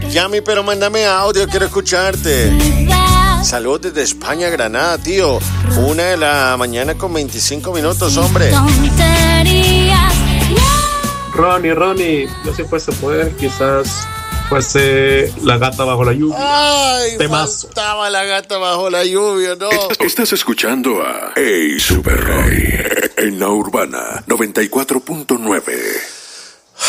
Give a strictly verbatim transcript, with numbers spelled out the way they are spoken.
Yami, pero mándame audio, quiero escucharte. Saludos desde España, Granada, tío. Una de la mañana con veinticinco minutos, hombre. Ronnie, Ronnie, yo si fuese poder, quizás fuese La Gata Bajo la Lluvia. Ay, Temazo. faltaba La Gata Bajo la Lluvia, ¿no? Estás escuchando a Hey Super Roy en la Urbana noventa y cuatro punto nueve.